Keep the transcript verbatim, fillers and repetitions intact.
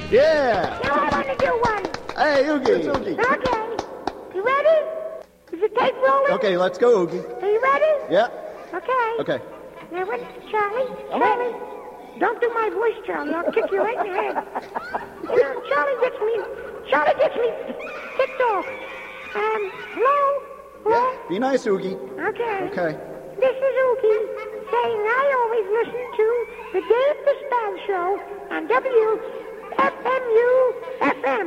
Yeah. Now I want to do one. Hey, Oogie. It's Oogie. Okay. You ready? Is the tape rolling? Okay, let's go, Oogie. Are you ready? Yeah. Okay. Okay. Now what, Charlie? Charlie? Don't do my voice, Charlie. I'll kick you right in the head. You know, Charlie gets me, Charlie gets me kicked off. Um, hello? Hello? Yeah. Be nice, Oogie. Okay. Okay. This is Oogie saying I always listen to the Dave Pascal Show on W F M U F M.